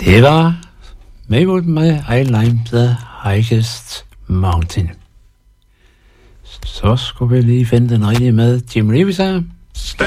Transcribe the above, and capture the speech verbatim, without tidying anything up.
Det var Mabel med I Climbed the Highest Mountain. Så skulle vi lige finde den rigtige med Jim Reeves her.